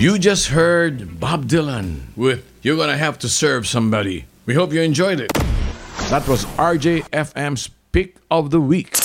You just heard Bob Dylan with You're Gonna Have to Serve Somebody. We hope you enjoyed it. That was RJFM's Pick of the Week.